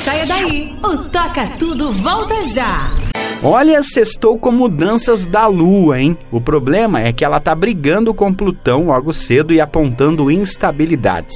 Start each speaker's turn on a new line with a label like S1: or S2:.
S1: saia daí. O Toca Tudo volta já.
S2: Olha, sextou com mudanças da Lua, hein? O problema é que ela tá brigando com Plutão logo cedo e apontando instabilidades.